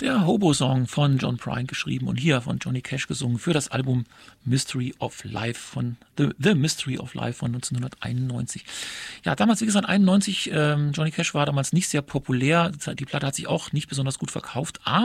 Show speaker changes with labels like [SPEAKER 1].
[SPEAKER 1] Der Hobo-Song von John Prine geschrieben und hier von Johnny Cash gesungen für das Album Mystery of Life von The Mystery of Life von 1991. Ja, damals, wie gesagt, 91, Johnny Cash war damals nicht sehr populär. Die Platte hat sich auch nicht besonders gut verkauft,